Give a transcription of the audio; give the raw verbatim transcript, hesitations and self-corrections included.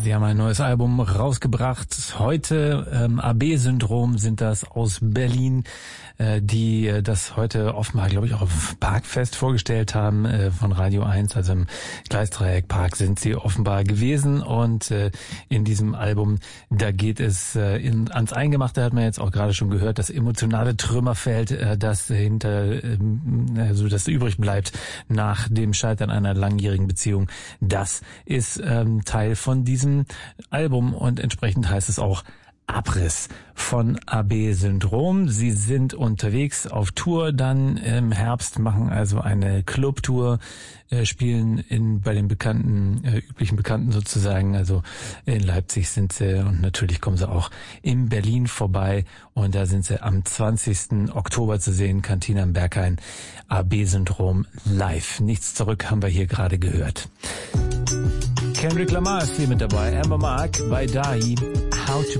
Sie haben ein neues Album rausgebracht. Heute ähm, A B-Syndrom sind das aus Berlin, äh, die äh, das heute offenbar, glaube ich, auch auf Parkfest vorgestellt haben äh, von Radio eins. Also im Gleisdreieckpark sind sie offenbar gewesen. Und äh, in diesem Album, da geht es äh, in, ans Eingemachte, hat man jetzt auch gerade schon gehört, das emotionale Trümmerfeld, äh, das hinter, äh, also das übrig bleibt nach dem Scheitern einer langjährigen Beziehung. Das ist ähm, Teil von diesem Album und entsprechend heißt es auch Abriss von A B-Syndrom. Sie sind unterwegs auf Tour dann im Herbst, machen also eine Clubtour, äh, spielen in bei den bekannten, äh, üblichen Bekannten sozusagen, also in Leipzig sind sie und natürlich kommen sie auch in Berlin vorbei und da sind sie am zwanzigsten Oktober zu sehen, Kantine am Berghain, A B-Syndrom live. Nichts zurück haben wir hier gerade gehört. Kendrick Lamar ist hier mit dabei, Amber Mark bei Dahi, How to